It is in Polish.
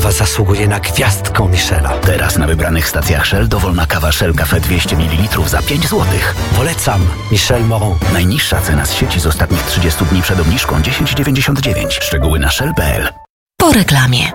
kawa zasługuje na gwiazdkę Michela. Teraz na wybranych stacjach Shell dowolna kawa Shell Cafe 200 ml za 5 zł. Polecam. Michel Moron. Najniższa cena z sieci z ostatnich 30 dni przed obniżką 10,99. Szczegóły na shell.pl. Po reklamie.